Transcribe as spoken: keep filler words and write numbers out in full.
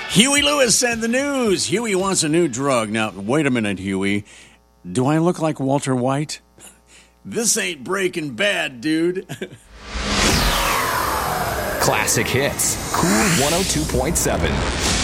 Huey Lewis said the news. Huey wants a new drug. Now, wait a minute, Huey. Do I look like Walter White? This ain't Breaking Bad, dude. Classic hits. Cool one oh two point seven.